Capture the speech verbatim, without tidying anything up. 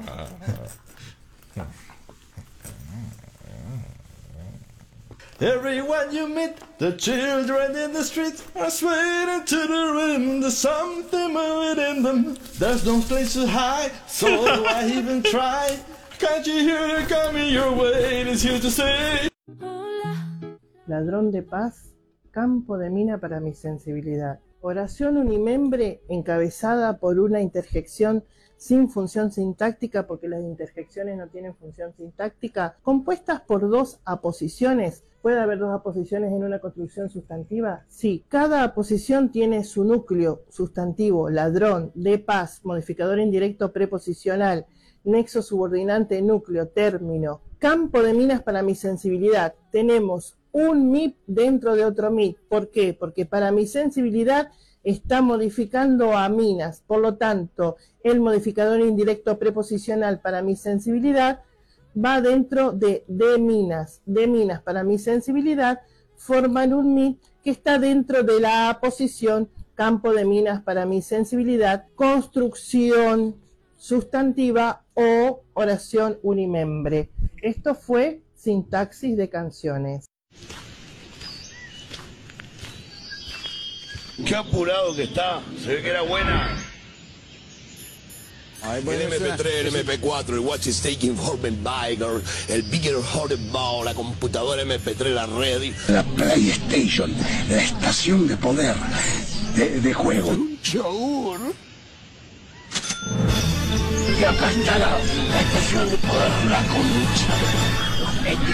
Everyone you meet, the children in the streets are swaying to the rhythm. There's something moving in them. There's no place to hide, so I even try. Can't you hear it coming your way? It's here to say. Ladrón de paz, campo de mina para mi sensibilidad. Oración unimembre encabezada por una interjección sin función sintáctica, porque las interjecciones no tienen función sintáctica, compuestas por dos aposiciones. ¿Puede haber dos aposiciones en una construcción sustantiva? Sí. Cada aposición tiene su núcleo sustantivo, ladrón, de paz, modificador indirecto preposicional, nexo subordinante, núcleo, término. Campo de minas para mi sensibilidad. Tenemos un M I P dentro de otro M I P. ¿Por qué? Porque para mi sensibilidad está modificando a minas. Por lo tanto, el modificador indirecto preposicional para mi sensibilidad va dentro de de minas. De minas para mi sensibilidad forman un M I P que está dentro de la aposición campo de minas para mi sensibilidad, construcción sustantiva o oración unimembre. Esto fue sintaxis de canciones. Qué apurado que está, se ve que era buena. Ay, El bueno, eme pe tres, el eme pe cuatro, el Watch is taking Formen Biker, el Bigger Ball, la computadora eme pe tres, la Ready. La PlayStation, la estación de poder de, de juego. Yogur. Y acá está la, la estación de poder, la concha.